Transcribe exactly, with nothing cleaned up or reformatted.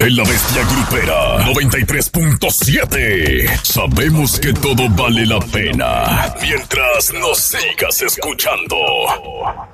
en La Bestia Grupera noventa y tres punto siete. Sabemos que todo vale la pena mientras nos sigas escuchando.